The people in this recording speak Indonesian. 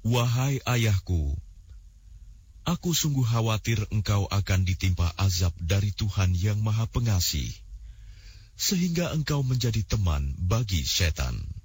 Wahai ayahku, aku sungguh khawatir engkau akan ditimpa azab dari Tuhan yang Maha Pengasih, sehingga engkau menjadi teman bagi setan.